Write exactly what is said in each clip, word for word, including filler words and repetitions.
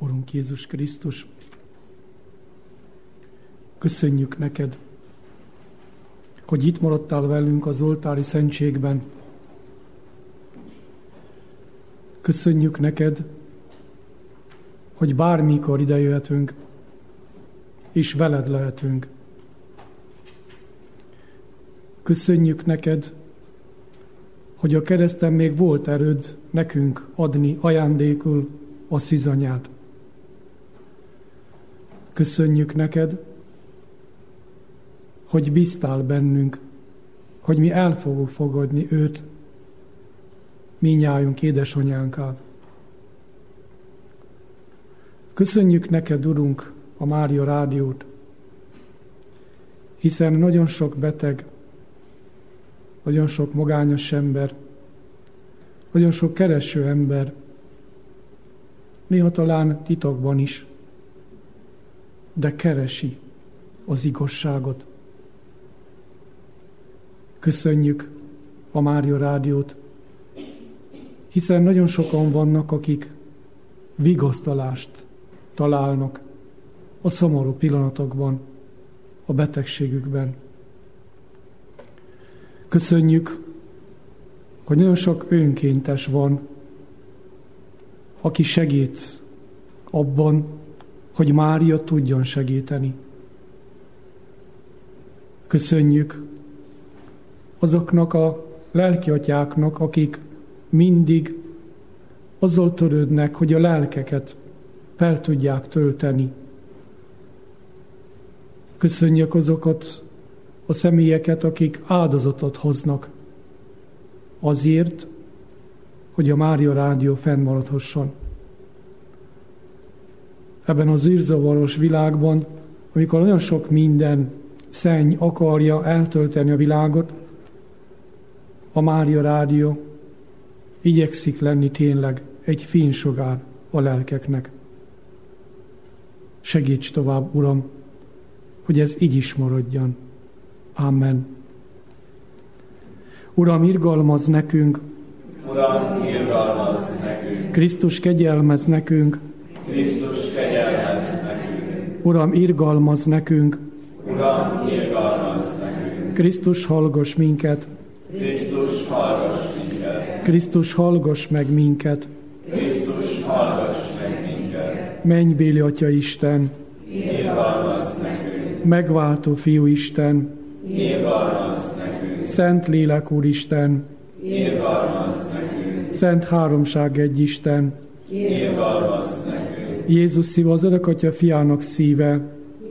Urunk Jézus Krisztus, köszönjük neked, hogy itt maradtál velünk az oltári szentségben. Köszönjük neked, hogy bármikor idejöhetünk, és veled lehetünk. Köszönjük neked, hogy a kereszten még volt erőd nekünk adni ajándékul a szűzanyát. Köszönjük neked, hogy bíztál bennünk, hogy mi el fogjuk fogadni őt, mindnyájunk édesanyánkát. Köszönjük neked, Urunk, a Mária Rádiót, hiszen nagyon sok beteg, nagyon sok magányos ember, nagyon sok kereső ember, néha talán titokban is, de keresi az igazságot. Köszönjük a Mária Rádiót, hiszen nagyon sokan vannak, akik vigasztalást találnak a szomorú pillanatokban, a betegségükben. Köszönjük, hogy nagyon sok önkéntes van, aki segít abban, hogy Mária tudjon segíteni. Köszönjük azoknak a lelkiatyáknak, akik mindig azzal törődnek, hogy a lelkeket fel tudják tölteni. Köszönjük azokat a személyeket, akik áldozatot hoznak azért, hogy a Mária Rádió fennmaradhasson. Ebben az űrzavaros világban, amikor nagyon sok minden szenny akarja eltölteni a világot, a Mária Rádió igyekszik lenni tényleg egy fénysugár a lelkeknek. Segíts tovább, Uram, hogy ez így is maradjon. Amen. Uram, irgalmazz nekünk. Uram, irgalmazz nekünk. Krisztus, kegyelmezz nekünk. Krisztus, kegyelmezz nekünk. Uram, irgalmazz nekünk. Uram, irgalmazz nekünk. Krisztus, hallgass minket. Krisztus, hallgass minket. Krisztus, hallgass meg minket. Krisztus, hallgass meg minket. Mennybéli Atya Isten, irgalmazz nekünk. megváltó Fiú Isten, irgalmazz nekünk. Szent Lélek Úristen, irgalmazz nekünk. Szent Háromság egy Isten, irgalmazz nekünk. Jézus szíva az Örökatya Fiának szíve,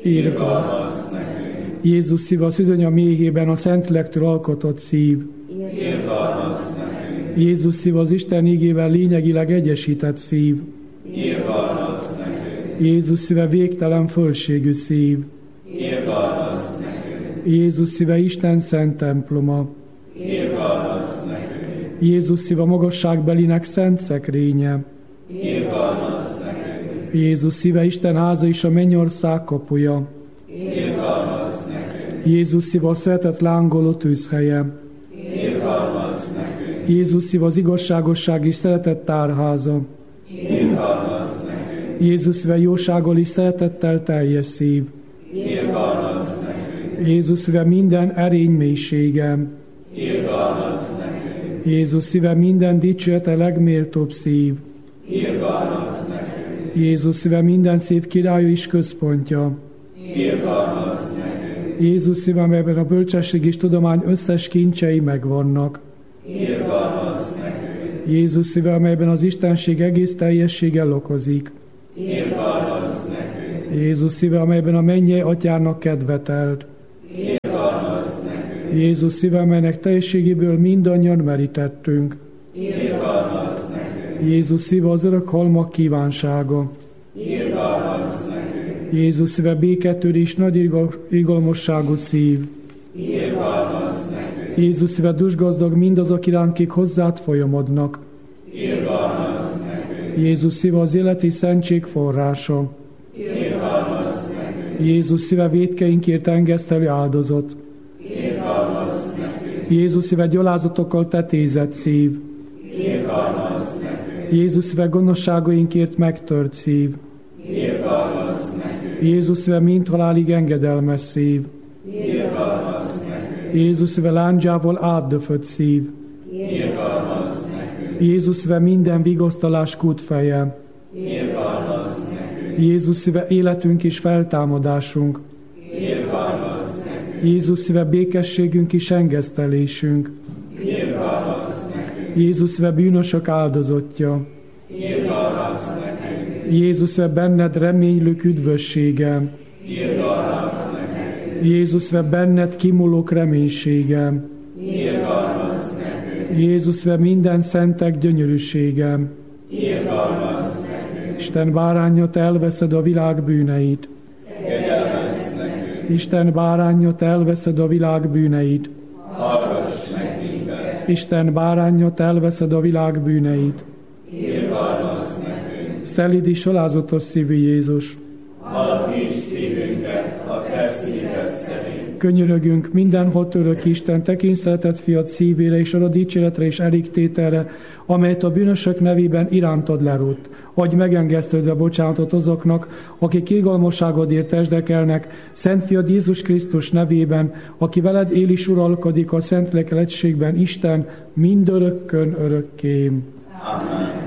irgalmazz nekünk. Jézus szíva a szűzanya méhében a Szentlektől alkotott szív, irgalmazz nekünk. Jézus szíva az Isten ígével lényegileg egyesített szív, irgalmazz nekünk. Jézus szíve végtelen fölségű szív, irgalmazz nekünk. Jézus szíve Isten szent temploma, irgalmazz nekünk. Jézus szíva magasságbelinek szent szekrénye, irgalmazz nekünk. Jézus szíve Isten háza és a mennyország kapuja, irgalmazz nekünk. Jézus szíva a szeretet lángoló tűzhelye, irgalmazz nekünk. Jézus szíva az igazságosság és szeretet tárháza, irgalmazz nekünk. Jézus szíve jósággal és szeretettel teljes szív, irgalmazz nekünk. Jézus szíve minden erény mélysége, irgalmazz nekünk. Jézus szíve minden dicsőete legméltóbb szív, irgalmazz nekünk. Jézus szíve minden szép királya és központja, irgalmazz nekünk. Jézus szíve, amelyben a bölcsesség és tudomány összes kincsei megvannak, irgalmazz nekünk. Jézus szíve, amelyben az Istenség egész teljessége lakozik, irgalmazz nekünk. Jézus szíve, amelyben a mennyei Atyának kedvetelt, irgalmazz nekünk. Jézus szíve, amelynek teljességéből mindannyian merítettünk, irgalmazz nekünk. Jézus szíve az örök halmak kívánsága, irgalmazz nekünk. Jézus szíve béketörés nagy irgalmasságú szív, irgalmazz nekünk. Jézus szíve dusgazdag mindazok iránt, kik hozzád folyamodnak, irgalmazz nekünk. Jézus szíve az élet és szentség forrása, irgalmazz nekünk. Jézus szíve vétkeinkért engesztelő áldozat, irgalmazz nekünk. Jézus szíve gyalázatokkal tetézett szív, irgalmazz nekünk. Jézus szíve gonoszságainkért megtört szív, irgalmaz nekünk, Jézus, szíve mind halálig engedelmes szív, irgalmaz nekünk, Jézus, szíve lándzsával átdöfött szív, irgalmaz nekünk, Jézus, szíve minden vigasztalás kútfeje, irgalmaz nekünk, Jézus, szíve életünk és feltámadásunk, irgalmaz nekünk, Jézus, szíve békességünk és engesztelésünk, irgalmaz nekünk, Jézus, szíve bűnösök áldozottja, irgalmaz nekünk, Jézus, szíve benned reménylők üdvössége, irgalmaz nekünk, Jézus, szíve benned kimulók reménysége, irgalmaz nekünk, Jézus, szíve minden szentek gyönyörűsége, irgalmaz nekünk, Isten báránja, te elveszed a világ bűneit, kegyelmez nekünk, Isten báránja, te elveszed a világ bűneit, hallgass meg minket, Isten báránja, te elveszed a világ bűneit, irgalmaz nekünk, szelíd és alázatos szívű Jézus, alapíts szívünket a te szíved szerint, könyörögünk mindenhol török Isten, te kényszeretett fiat szívére és arra dicséretre és elégtételre, amelyet a bűnösök nevében irántad lerútt. Adj megengesztődve bocsánatot azoknak, akik irgalmasságodért testdekelnek, Szent Fiad Jézus Krisztus nevében, aki veled él és uralkodik a Szentlélek egységben, Isten mindörökkön örökké. Amen.